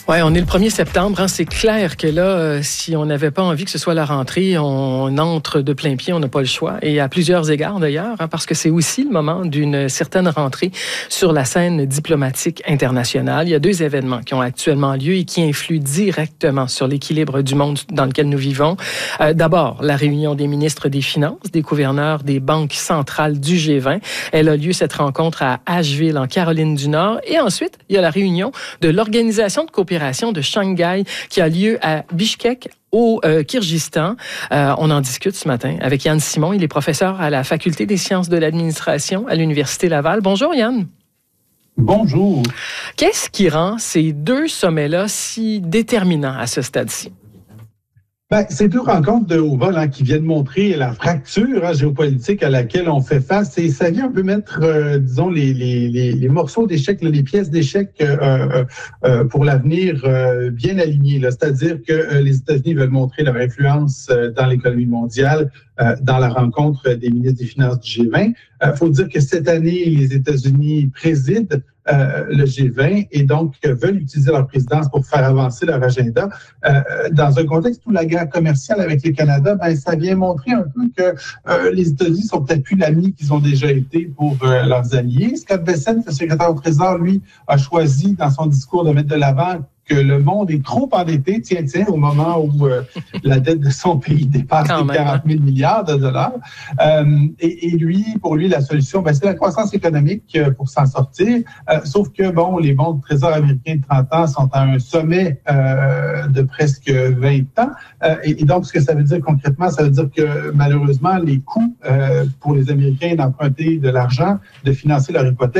Oui, on est le 1er septembre. Hein. C'est clair que là, si on n'avait pas envie que ce soit la rentrée, on entre de plein pied, on n'a pas le choix. Et à plusieurs égards d'ailleurs, hein, parce que c'est aussi le moment d'une certaine rentrée sur la scène diplomatique internationale. Il y a 2 événements qui ont actuellement lieu et qui influent directement sur l'équilibre du monde dans lequel nous vivons. D'abord, la réunion des ministres des Finances, des gouverneurs des banques centrales du G20. Elle a lieu, cette rencontre, à Asheville, en Caroline du Nord. Et ensuite, il y a la réunion de l'Organisation de coopération de Shanghai qui a lieu à Bishkek, au Kirghizistan. On en discute ce matin avec Yann Simon. Il est professeur à la Faculté des sciences de l'administration à l'Université Laval. Bonjour Yann. Bonjour. Qu'est-ce qui rend ces 2 sommets-là si déterminants à ce stade-ci? Ces 2 rencontres de haut vol qui viennent montrer la fracture géopolitique à laquelle on fait face, et ça vient un peu mettre, disons, les morceaux d'échecs, les pièces d'échecs pour l'avenir bien alignées. C'est-à-dire que les États-Unis veulent montrer leur influence dans l'économie mondiale, dans la rencontre des ministres des Finances du G20. Faut dire que cette année, les États-Unis président le G20 et donc veulent utiliser leur présidence pour faire avancer leur agenda. Dans un contexte où la guerre commerciale avec le Canada, ça vient montrer un peu que les États-Unis sont peut-être plus l'ami qu'ils ont déjà été pour leurs alliés. Scott Bessent, le secrétaire au Trésor, lui, a choisi dans son discours de mettre de l'avant que le monde est trop endetté, au moment où la dette de son pays dépasse les 40 000 milliards de dollars. Et pour lui, la solution, c'est la croissance économique pour s'en sortir. Sauf que, les bons du Trésor américain de 30 ans sont à un sommet de presque 20 ans. Et donc, ce que ça veut dire concrètement, ça veut dire que malheureusement, les coûts pour les Américains d'emprunter de l'argent, de financer leur hypothèque,